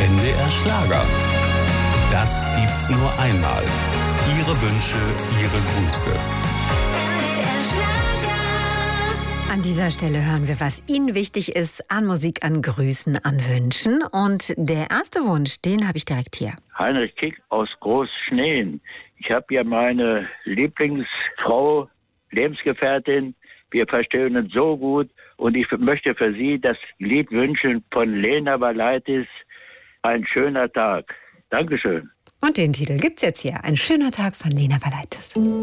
NDR Schlager. Das gibt's nur einmal. Ihre Wünsche, Ihre Grüße. An dieser Stelle hören wir, was Ihnen wichtig ist, an Musik, an Grüßen, an Wünschen. Und der erste Wunsch, den habe ich direkt hier. Heinrich Kick aus Großschneen. Ich habe ja meine Lieblingsfrau, Lebensgefährtin. Wir verstehen uns so gut. Und ich möchte für Sie das Lied wünschen von Lena Valaitis, Ein schöner Tag. Dankeschön. Und den Titel gibt's jetzt hier. Ein schöner Tag von Lena Valaitis.